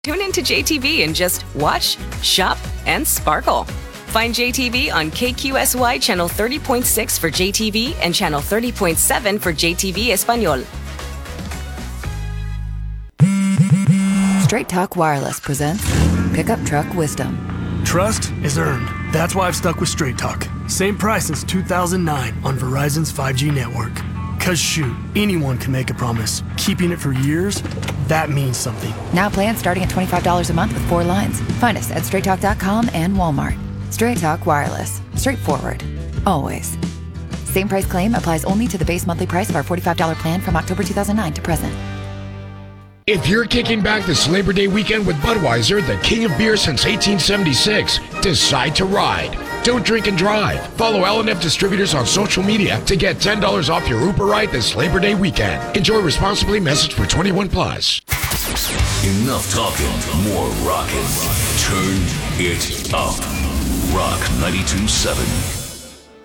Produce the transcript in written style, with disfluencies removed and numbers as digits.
Tune into JTV and just watch, shop, and sparkle. Find JTV on KQSY Channel 30.6 for JTV and Channel 30.7 for JTV Espanol. Straight Talk Wireless presents Pickup Truck Wisdom. Trust is earned. That's why I've stuck with Straight Talk. Same price since 2009 on Verizon's 5G network. Cause shoot, anyone can make a promise. Keeping it for years, that means something. Now plans starting at $25 a month with 4 lines. Find us at straighttalk.com and Walmart. Straight Talk Wireless. Straightforward. Always. Same price claim applies only to the base monthly price of our $45 plan from October 2009 to present. If you're kicking back this Labor Day weekend with Budweiser, the king of beer since 1876, decide to ride. Don't drink and drive. Follow L&F Distributors on social media to get $10 off your Uber ride this Labor Day weekend. Enjoy responsibly. Message for 21+. Enough talking, more rocking. Turn it up. Rock 92.7.